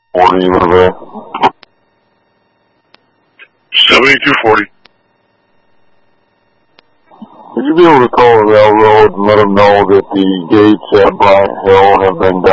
Morning, you were there. 7240. Would you be able to call the railroad and let them know that the gates at Bryant Hill have been